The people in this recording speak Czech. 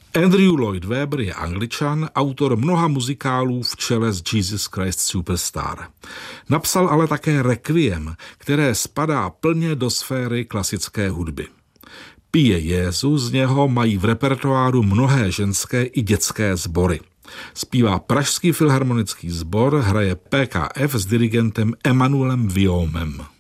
Andrew Lloyd Webber je Angličan, autor mnoha muzikálů v čele s Jesus Christ Superstar. Napsal ale také Requiem, které spadá plně do sféry klasické hudby. Pije Jézu z něho mají v repertoáru mnohé ženské i dětské sbory. Zpívá Pražský filharmonický sbor, hraje PKF s dirigentem Emanuelem Viomem.